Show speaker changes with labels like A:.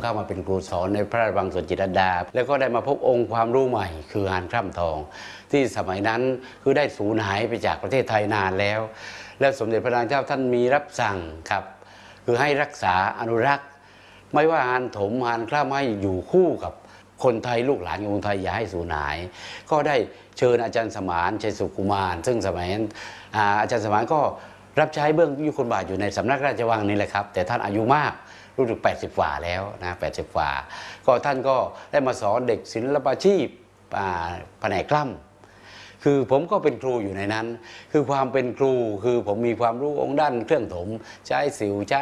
A: เข้ามาเป็นครูสอนในพระราชวังสวนจิตรลดาแล้วก็ได้มาพบองค์ความรู้ใหม่คืองานคร่ำทองที่สมัยนั้นคือได้สูญหายไปจากประเทศไทยนานแล้วและสมเด็จพระนางเจ้าท่านมีรับสั่งครับคือให้รักษาอนุรักษ์ไม่ว่างานถมงานคร่ำให้อยู่คู่กับคนไทยลูกหลานของคนไทยอย่าให้สูญหายก็ได้เชิญอาจารย์สมานชัยสุกุมารซึ่งสมัยนั้นอาจารย์สมานก็รับใช้เบื้องยุคลบาทอยู่ในสำนักราชวังนี่แหละครับแต่ท่านอายุมากรู้สึก80 กว่าแล้วนะ80 กว่าก็ท่านก็ได้มาสอนเด็กศิลปาชีพแผนกกล้ำคือผมก็เป็นครูอยู่ในนั้นคือความเป็นครูคือผมมีความรู้องค์ด้านเครื่องถมใช้สิวใช้